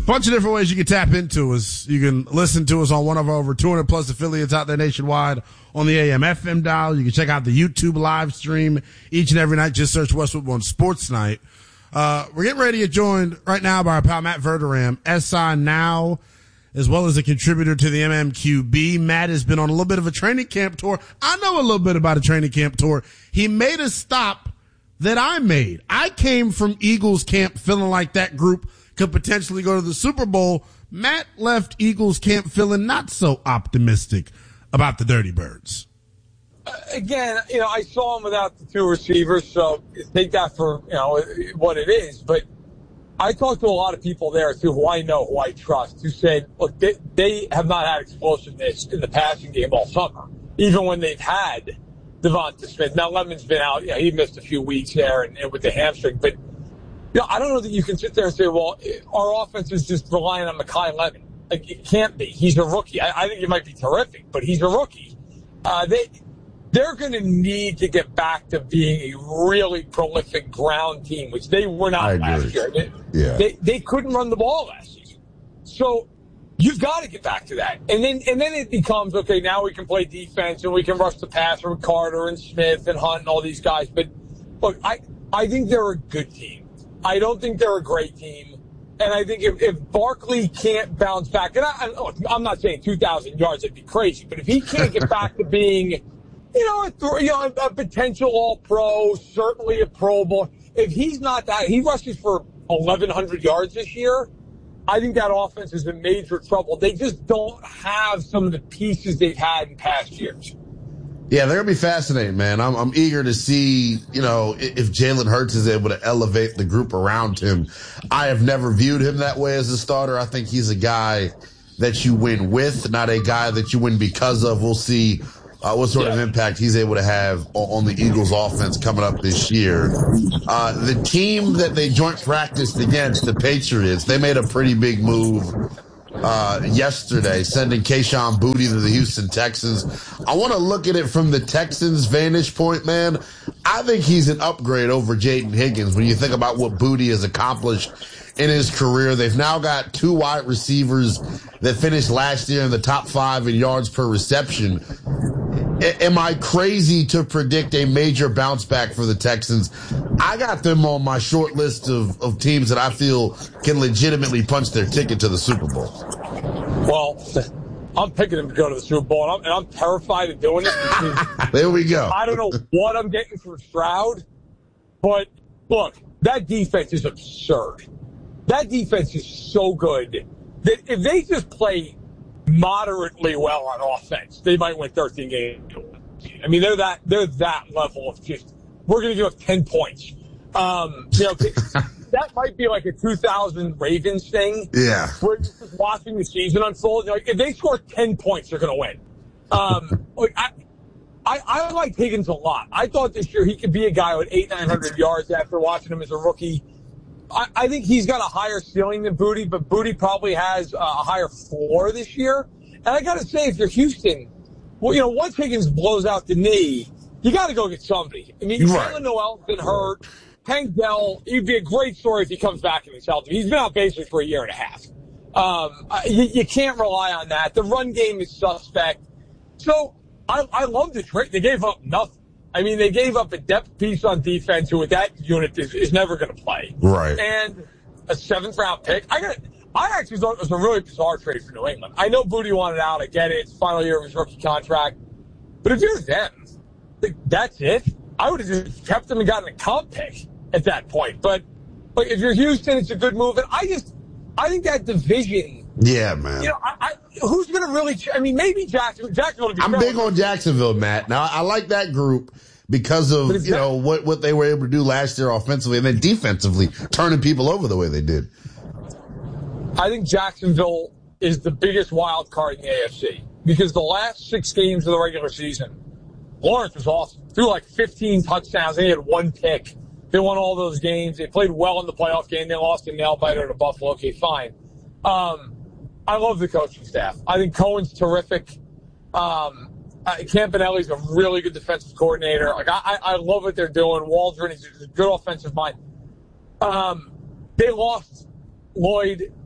Bunch of different ways you can tap into us. You can listen to us on one of our over 200 plus affiliates out there nationwide on the AM FM dial. You can check out the YouTube live stream each and every night. Just search Westwood One Sports Night. We're getting ready to get joined right now by our pal Matt Verderam, SI Now, as well as a contributor to the MMQB. Matt has been on a little bit of a training camp tour. I know a little bit about a training camp tour. He made a stop that I made. I came from Eagles camp feeling like that group could potentially go to the Super Bowl. Matt left Eagles camp feeling not so optimistic about the Dirty Birds. Again, I saw him without the two receivers, so take that for, what it is. But I talked to a lot of people there, too, who I know, who I trust, who said, look, they have not had explosiveness in the passing game all summer, even when they've had Devonta Smith. Now, Lemon's been out. He missed a few weeks there and with the hamstring. But, I don't know that you can sit there and say, well, our offense is just relying on Mekhi Lemon. Like, it can't be. He's a rookie. I think he might be terrific, but he's a rookie. They're going to need to get back to being a really prolific ground team, which they were not last year. They couldn't run the ball last season. So you've got to get back to that. And then it becomes, okay, now we can play defense and we can rush the passer with Carter and Smith and Hunt and all these guys. But look, I think they're a good team. I don't think they're a great team. And I think if Barkley can't bounce back, and I'm not saying 2,000 yards, that'd be crazy, but if he can't get back to being, a potential All-Pro, certainly a Pro Bowl, if he's not that, he rushes for 1,100 yards this year, I think that offense is in major trouble. They just don't have some of the pieces they've had in past years. Yeah, they're going to be fascinating, man. I'm eager to see, if Jalen Hurts is able to elevate the group around him. I have never viewed him that way as a starter. I think he's a guy that you win with, not a guy that you win because of. We'll see what sort of impact he's able to have on the Eagles offense coming up this year. The team that they joint practiced against, the Patriots, they made a pretty big move yesterday, sending Kayshon Boutte to the Houston Texans. I want to look at it from the Texans' vantage point, man. I think he's an upgrade over Jaden Higgins when you think about what Boutte has accomplished in his career. They've now got two wide receivers that finished last year in the top 5 in yards per reception. Am I crazy to predict a major bounce back for the Texans? I got them on my short list of teams that I feel can legitimately punch their ticket to the Super Bowl. Well, I'm picking them to go to the Super Bowl, and I'm terrified of doing it. There we go. I don't know what I'm getting for Stroud, but look, that defense is absurd. That defense is so good that if they just play moderately well on offense, they might win 13 games. I mean, they're that level of just, we're going to give up 10 points. That might be like a 2000 Ravens thing. Yeah. We're just watching the season unfold. If they score 10 points, they're going to win. I like Higgins a lot. I thought this year he could be a guy with 800-900 yards after watching him as a rookie. I think he's got a higher ceiling than Boutte, but Boutte probably has a higher floor this year. And I got to say, if you're Houston, once Higgins blows out the knee, you got to go get somebody. I mean, Jalen Noel's been hurt. Tank Dell, it'd be a great story if he comes back and he's healthy. He's been out basically for a year and a half. You can't rely on that. The run game is suspect. So I love the trade. They gave up nothing. I mean, they gave up a depth piece on defense who with that unit is never going to play. Right. And a 7th-round pick. I actually thought it was a really bizarre trade for New England. I know Boutte wanted out. I get it. It's the final year of his rookie contract. But if you're them, that's it. I would have just kept him and gotten a comp pick at that point. But if you're Houston, it's a good move. And I think that division. Yeah, man. Who's going to really? Maybe Jacksonville. I'm big on Jacksonville, Matt. Now I like that group because of what they were able to do last year offensively and then defensively, turning people over the way they did. I think Jacksonville is the biggest wild card in the AFC because the last 6 games of the regular season, Lawrence was awesome. Threw like 15 touchdowns. They had 1 pick. They won all those games. They played well in the playoff game. They lost a nail-biter to Buffalo. Okay, fine. I love the coaching staff. I think Cohen's terrific. Campanelli's a really good defensive coordinator. I love what they're doing. Waldron is a good offensive mind. They lost Lloyd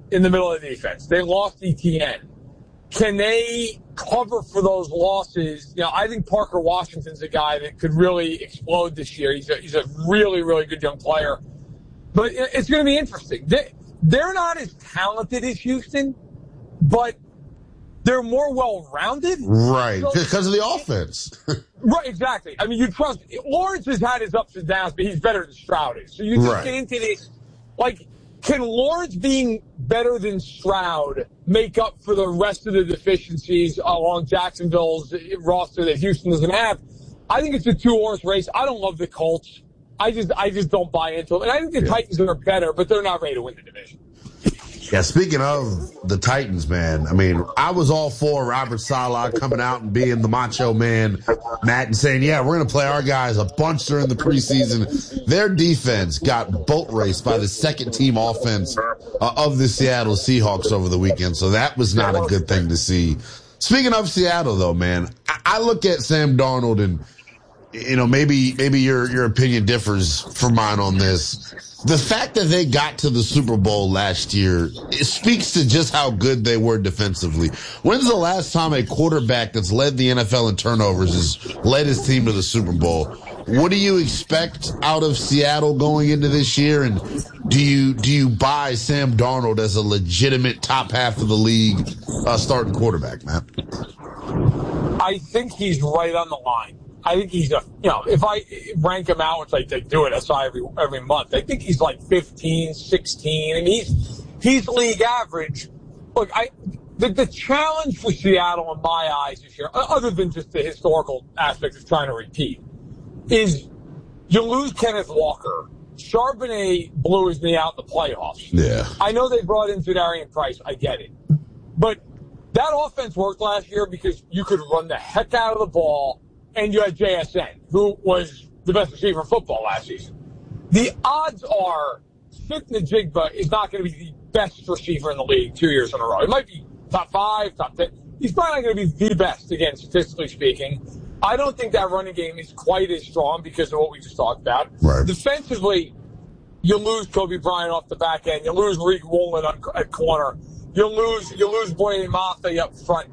in the middle of the defense. They lost ETN. Can they cover for those losses? I think Parker Washington's a guy that could really explode this year. He's a really, really good young player. But it's going to be interesting. They're not as talented as Houston, but they're more well-rounded. Right, because of the offense. Right, exactly. I mean, you trust – Lawrence has had his ups and downs, but he's better than Stroud is. So you just get into this – can Lawrence being better than Stroud make up for the rest of the deficiencies along Jacksonville's roster that Houston doesn't have? I think it's a two-horse race. I don't love the Colts. I just don't buy into them. And I think the Titans are better, but they're not ready to win the division. Yeah, speaking of the Titans, man, I mean, I was all for Robert Saleh coming out and being the macho man, Matt, and saying, yeah, we're going to play our guys a bunch during the preseason. Their defense got boat raced by the second-team offense of the Seattle Seahawks over the weekend, so that was not a good thing to see. Speaking of Seattle, though, man, I look at Sam Darnold and, maybe your opinion differs from mine on this. The fact that they got to the Super Bowl last year, it speaks to just how good they were defensively. When's the last time a quarterback that's led the NFL in turnovers has led his team to the Super Bowl? What do you expect out of Seattle going into this year? And do you buy Sam Darnold as a legitimate top half of the league starting quarterback, Matt? I think he's right on the line. I think he's if I rank him out, which I do it SI every month, I think he's like 15, 16. I mean, he's league average. Look, the challenge for Seattle in my eyes this year, other than just the historical aspect of trying to repeat, is you lose Kenneth Walker. Charbonnet blew his knee out in the playoffs. Yeah. I know they brought in Jadarian Price. I get it. But that offense worked last year because you could run the heck out of the ball. And you had JSN, who was the best receiver in football last season. The odds are Smith Najigba is not going to be the best receiver in the league 2 years in a row. It might be top 5, top 10. He's probably not going to be the best, again, statistically speaking. I don't think that running game is quite as strong because of what we just talked about. Right. Defensively, you lose Kobe Bryant off the back end. You lose Reek Woolen at corner. You lose Boye Mafe up front.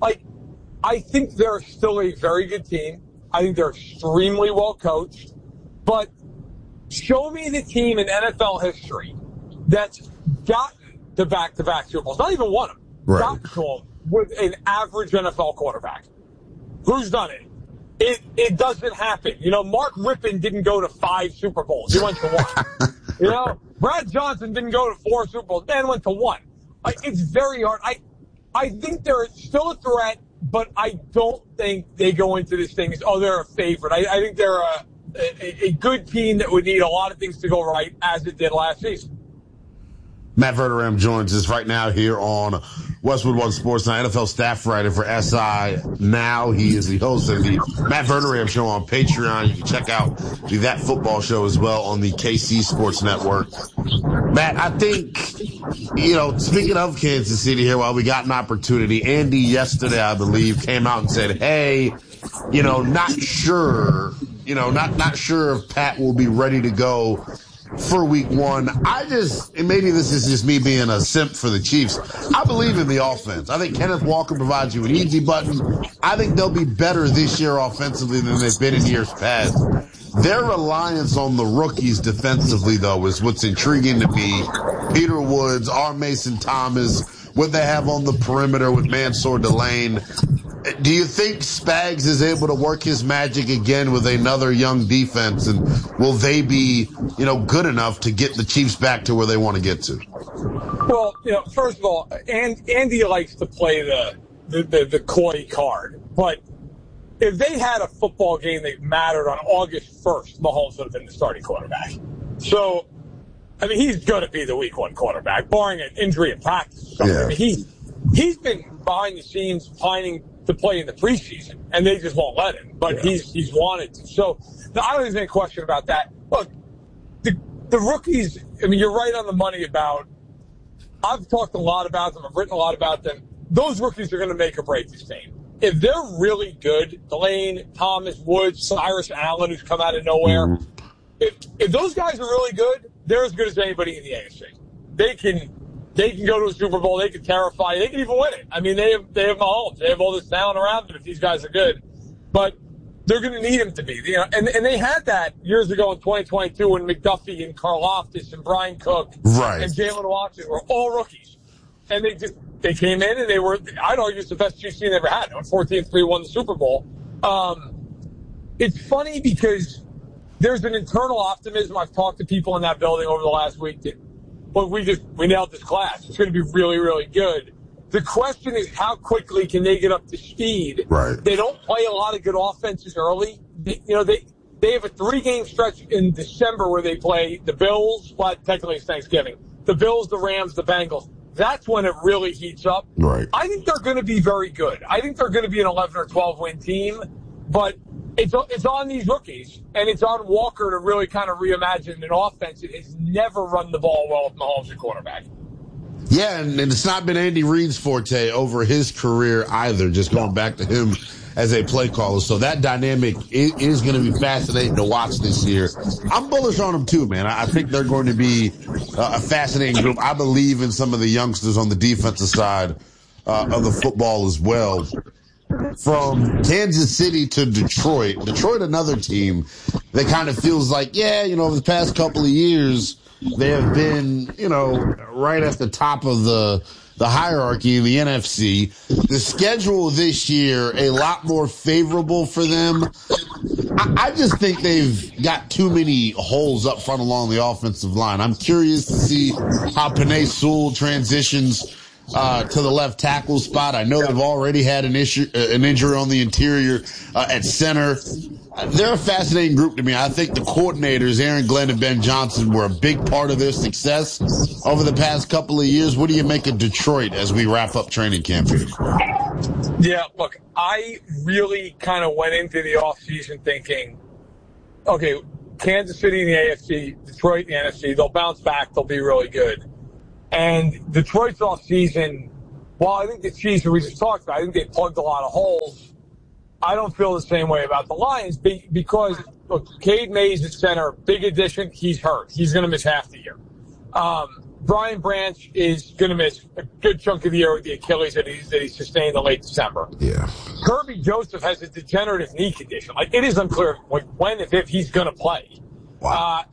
I think they're still a very good team. I think they're extremely well coached. But show me the team in NFL history that's gotten to back-to-back Super Bowls. Not even won them. Right. Gotten to them with an average NFL quarterback. Who's done it? It doesn't happen. Mark Rippon didn't go to 5 Super Bowls. He went to 1. Brad Johnson didn't go to 4 Super Bowls. Man went to 1. It's very hard. I think they're still a threat. But I don't think they go into this thing as, they're a favorite. I think they're a good team that would need a lot of things to go right, as it did last season. Matt Verderame joins us right now here on Westwood One Sports, an NFL staff writer for SI Now. He is the host of the Matt Verderame Show on Patreon. You can check out the That Football Show as well on the KC Sports Network. Matt, I think, speaking of Kansas City here, while we got an opportunity, Andy yesterday, I believe, came out and said, hey, not sure if Pat will be ready to go for week 1. And maybe this is just me being a simp for the Chiefs. I believe in the offense. I think Kenneth Walker provides you an easy button. I think they'll be better this year offensively than they've been in years past. Their reliance on the rookies defensively, though, is what's intriguing to me. Peter Woods, R. Mason Thomas, what they have on the perimeter with Mansour Delane. Do you think Spags is able to work his magic again with another young defense, and will they be, good enough to get the Chiefs back to where they want to get to? Well, first of all, Andy likes to play the coy card, but if they had a football game that mattered on August 1st, Mahomes would have been the starting quarterback. So, I mean, he's going to be the week 1 quarterback, barring an injury in practice. Yeah. I mean, he's been behind the scenes pining to play in the preseason, and they just won't let him. But he's wanted to. So I don't think there's any question about that. Look, the rookies, I mean, you're right on the money about – I've talked a lot about them. I've written a lot about them. Those rookies are going to make or break this team. If they're really good, Delane, Thomas, Woods, Cyrus Allen, who's come out of nowhere, if those guys are really good, they're as good as anybody in the AFC. They can go to a Super Bowl. They can terrify. They can even win it. I mean, they have Mahomes. They have all this talent around them if these guys are good. But they're going to need him to be. You know, and they had that years ago in 2022 when McDuffie and Karlaftis and Brian Cook and Jalen Watson were all rookies. And they came in and they were, I'd argue, it's the best Chiefs team they ever had. They went 14-3, won the Super Bowl. It's funny because there's an internal optimism. I've talked to people in that building over the last week that, well, we nailed this class. It's going to be really, really good. The question is, how quickly can they get up to speed? Right. They don't play a lot of good offenses early. They have a 3-game stretch in December where they play the Bills. Well, technically it's Thanksgiving. The Bills, the Rams, the Bengals. That's when it really heats up. Right. I think they're going to be very good. I think they're going to be an 11 or 12 win team, but it's on these rookies, and it's on Walker to really kind of reimagine an offense that has never run the ball well with Mahomes at quarterback. Yeah, and it's not been Andy Reid's forte over his career either, just going back to him as a play caller. So that dynamic is going to be fascinating to watch this year. I'm bullish on them too, man. I think they're going to be a fascinating group. I believe in some of the youngsters on the defensive side of the football as well. From Kansas City to Detroit, another team that kind of feels like, over the past couple of years, they have been, right at the top of the hierarchy in the NFC. The schedule this year, a lot more favorable for them. I just think they've got too many holes up front along the offensive line. I'm curious to see how Penei Sewell transitions to the left tackle spot. I know they've already had an injury on the interior at center. They're a fascinating group to me. I think the coordinators, Aaron Glenn and Ben Johnson, were a big part of their success over the past couple of years. What do you make of Detroit as we wrap up training camp here? Yeah, look, I really kind of went into the offseason thinking, okay, Kansas City in the AFC, Detroit in the NFC, they'll bounce back, they'll be really good. And Detroit's offseason, while I think the Chiefs, we just talked about, I think they plugged a lot of holes. I don't feel the same way about the Lions because, look, Cade Mays at center, big addition. He's hurt. He's going to miss half the year. Brian Branch is going to miss a good chunk of the year with the Achilles that he sustained in late December. Yeah. Kirby Joseph has a degenerative knee condition. Like, it is unclear when, if he's going to play. Wow.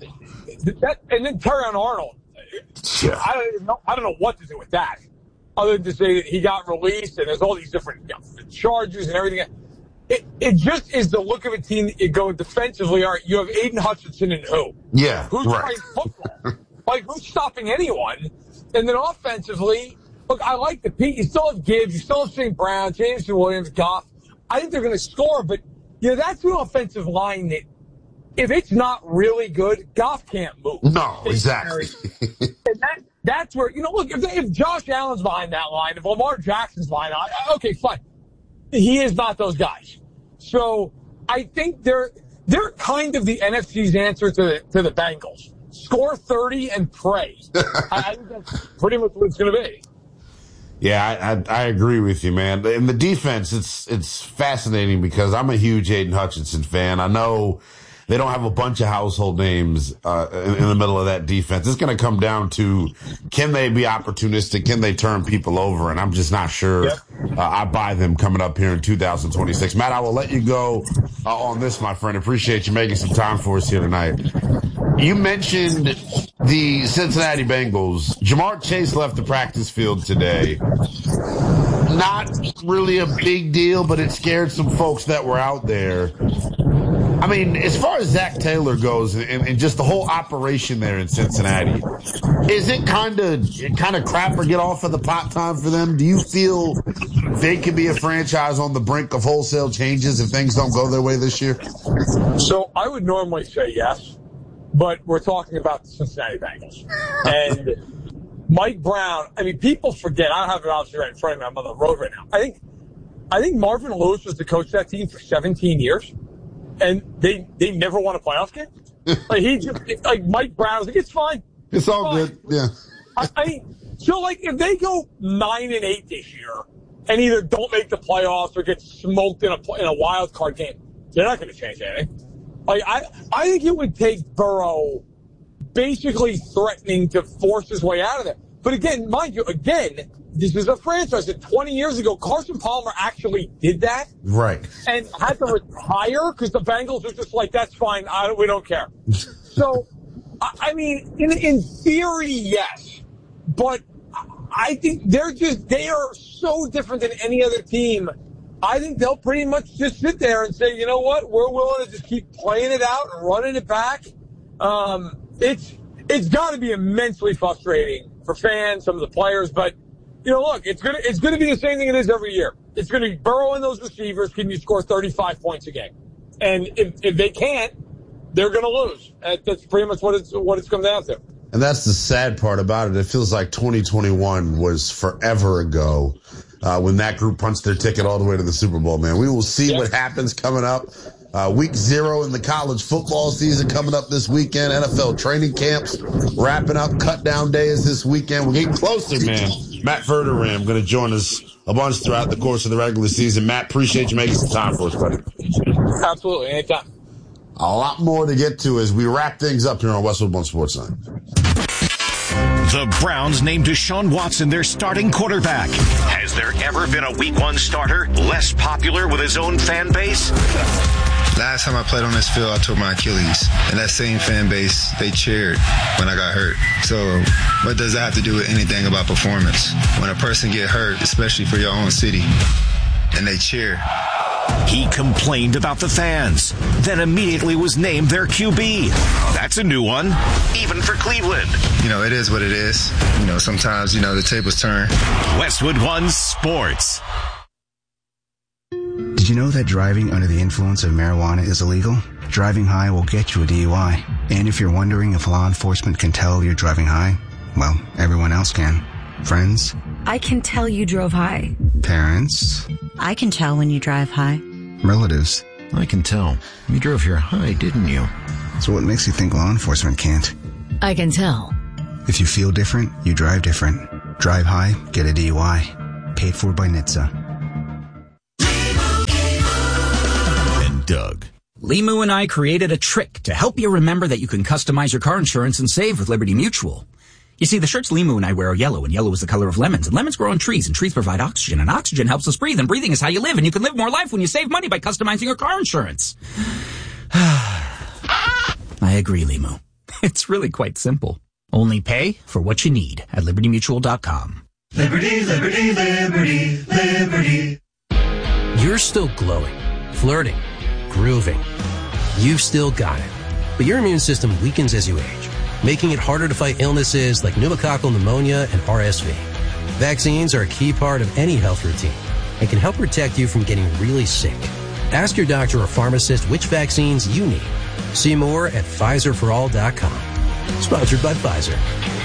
And then Terrion Arnold. Yeah. I don't know what to do with that, other than to say that he got released and there's all these different charges and everything. It just is the look of a team that you go defensively. All right, you have Aiden Hutchinson and who? Yeah, who's playing football? Like, who's stopping anyone? And then offensively, look, I like the Pete. You still have Gibbs. You still have St. Brown, Jameson Williams, Goff. I think they're going to score, but that's an offensive line that, if it's not really good, Goff can't move. No, exactly. And that's where, look, if Josh Allen's behind that line, if Lamar Jackson's behind that, okay, fine. He is not those guys. So I think they're kind of the NFC's answer to the Bengals. Score 30 and pray. I think that's pretty much what it's going to be. Yeah, I agree with you, man. In the defense, it's fascinating because I'm a huge Aiden Hutchinson fan. I know they don't have a bunch of household names in the middle of that defense. It's going to come down to, can they be opportunistic? Can they turn people over? And I'm just not sure I buy them coming up here in 2026. Matt, I will let you go on this, my friend. Appreciate you making some time for us here tonight. You mentioned the Cincinnati Bengals. Jamar Chase left the practice field today. Not really a big deal, but it scared some folks that were out there. I mean, as far as Zach Taylor goes and just the whole operation there in Cincinnati, is it kind of crap or get off of the pot time for them? Do you feel they could be a franchise on the brink of wholesale changes if things don't go their way this year? So I would normally say yes, but we're talking about the Cincinnati Bengals. And Mike Brown, I mean, people forget, I don't have it obviously right in front of me, I'm on the road right now. I think Marvin Lewis was the coach of that team for 17 years. And they never won a playoff game. Like Mike Brown was like, it's fine. It's all good. Yeah. So like if they go 9-8 this year and either don't make the playoffs or get smoked in a wild card game, they're not going to change anything. Like I think it would take Burrow basically threatening to force his way out of there. But again, mind you, this is a franchise that 20 years ago, Carson Palmer actually did that. Right. And had to retire because the Bengals were just like, that's fine. We don't care. So, I mean, in theory, yes. But I think they are so different than any other team. I think they'll pretty much just sit there and say, you know what? We're willing to just keep playing it out and running it back. It's got to be immensely frustrating for fans, some of the players, but look, it's gonna be the same thing it is every year. It's gonna be Burrow and those receivers. Can you score 35 points a game? And if they can't, they're gonna lose. That's pretty much what it's come down to. And that's the sad part about it. It feels like 2021 was forever ago when that group punched their ticket all the way to the Super Bowl. Man, we will see what happens coming up. Week 0 in the college football season coming up this weekend. NFL training camps wrapping up. Cut down day is this weekend. We're getting closer, man. Matt Verderame going to join us a bunch throughout the course of the regular season. Matt, appreciate you making some time for us, buddy. Absolutely. Anytime. A lot more to get to as we wrap things up here on Westwood One Sports Night. The Browns named Deshaun Watson their starting quarterback. Has there ever been a Week 1 starter less popular with his own fan base? Last time I played on this field, I tore my Achilles. And that same fan base, they cheered when I got hurt. So what does that have to do with anything about performance? When a person get hurt, especially for your own city, and they cheer. He complained about the fans, then immediately was named their QB. That's a new one, even for Cleveland. It is what it is. Sometimes, the tables turn. Westwood One Sports. Did you know that driving under the influence of marijuana is illegal? Driving high will get you a DUI. And if you're wondering if law enforcement can tell you're driving high, well, everyone else can. Friends? I can tell you drove high. Parents? I can tell when you drive high. Relatives? I can tell. You drove here high, didn't you? So what makes you think law enforcement can't? I can tell. If you feel different, you drive different. Drive high, get a DUI. Paid for by NHTSA. Doug. Limu and I created a trick to help you remember that you can customize your car insurance and save with Liberty Mutual. You see, the shirts Limu and I wear are yellow, and yellow is the color of lemons, and lemons grow on trees, and trees provide oxygen, and oxygen helps us breathe, and breathing is how you live, and you can live more life when you save money by customizing your car insurance. I agree, Limu. It's really quite simple. Only pay for what you need at LibertyMutual.com. Liberty, liberty, liberty, liberty. You're still glowing, flirting, grooving. You've still got it. But your immune system weakens as you age, making it harder to fight illnesses like pneumococcal pneumonia and RSV. Vaccines are a key part of any health routine and can help protect you from getting really sick. Ask your doctor or pharmacist which vaccines you need. See more at PfizerForAll.com. Sponsored by Pfizer.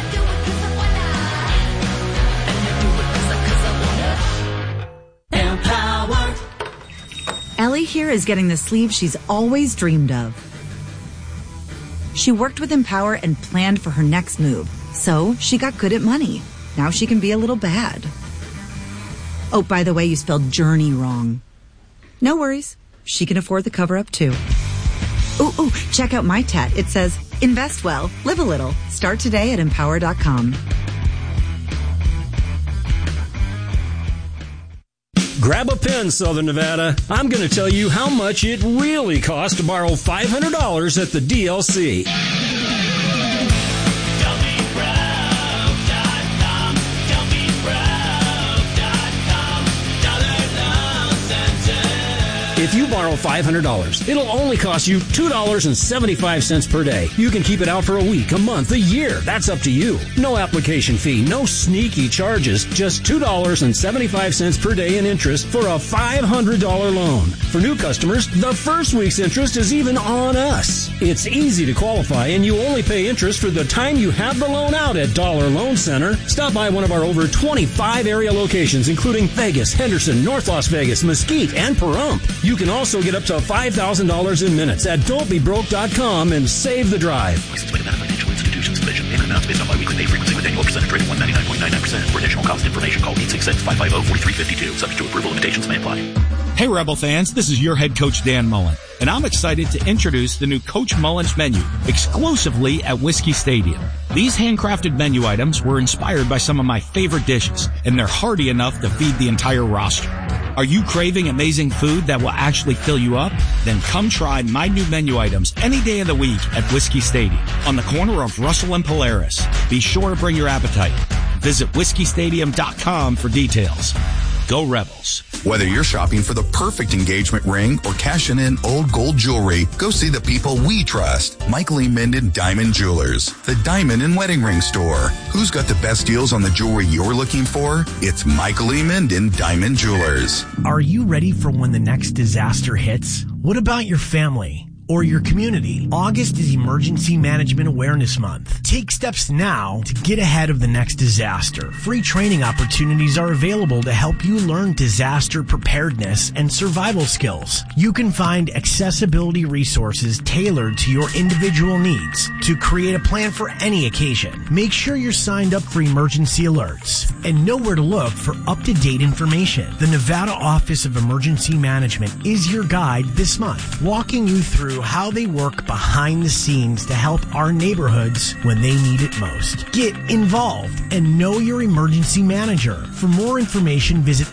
Ellie here is getting the sleeve she's always dreamed of. She worked with Empower and planned for her next move, so she got good at money. Now she can be a little bad. Oh, by the way, you spelled journey wrong. No worries. She can afford the cover-up, too. Ooh, check out my tat. It says, invest well, live a little. Start today at Empower.com. Grab a pen, Southern Nevada. I'm going to tell you how much it really costs to borrow $500 at the DLC. If you borrow $500, it'll only cost you $2.75 per day. You can keep it out for a week, a month, a year. That's up to you. No application fee, no sneaky charges, just $2.75 per day in interest for a $500 loan. For new customers, the first week's interest is even on us. It's easy to qualify, and you only pay interest for the time you have the loan out at Dollar Loan Center. Stop by one of our over 25 area locations, including Vegas, Henderson, North Las Vegas, Mesquite, and Pahrump. You can also get up to $5,000 in minutes at don'tbebroke.com and save the drive. Licensed by Nevada Financial Institutions. Payment amounts based on biweekly pay frequency with annual percentage rate of 199.99%. 8%. For additional cost information, call 866-550-4352. Subject to approval, limitations may apply. Hey, Rebel fans, this is your head coach, Dan Mullen, and I'm excited to introduce the new Coach Mullen's menu exclusively at Whiskey Stadium. These handcrafted menu items were inspired by some of my favorite dishes, and they're hearty enough to feed the entire roster. Are you craving amazing food that will actually fill you up? Then come try my new menu items any day of the week at Whiskey Stadium on the corner of Russell and Polaris. Be sure to bring your appetite. Visit whiskeystadium.com for details. Go Rebels. Whether you're shopping for the perfect engagement ring or cashing in old gold jewelry, go see the people we trust. Michael E. Minden Diamond Jewelers, the diamond and wedding ring store. Who's got the best deals on the jewelry you're looking for? It's Michael E. Minden Diamond Jewelers. Are you ready for when the next disaster hits? What about your family? Or your community? August is Emergency Management Awareness Month. Take steps now to get ahead of the next disaster. Free training opportunities are available to help you learn disaster preparedness and survival skills. You can find accessibility resources tailored to your individual needs to create a plan for any occasion. Make sure you're signed up for emergency alerts and know where to look for up-to-date information. The Nevada Office of Emergency Management is your guide this month, walking you through how they work behind the scenes to help our neighborhoods when they need it most. Get involved and know your emergency manager. For more information, visit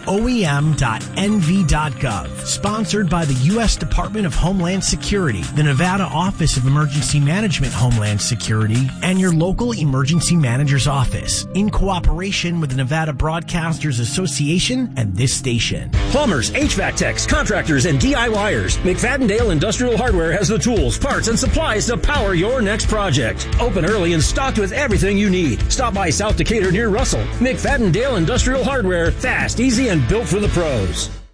oem.nv.gov. Sponsored by the U.S. Department of Homeland Security, the Nevada Office of Emergency Management Homeland Security, and your local emergency manager's office, in cooperation with the Nevada Broadcasters Association and this station. Plumbers, HVAC techs, contractors, and DIYers. McFadden-Dale Industrial Hardware has the tools, parts, and supplies to power your next project. Open early and stocked with everything you need. Stop by South Decatur near Russell. McFadden-Dale Industrial Hardware. Fast, easy, and built for the pros.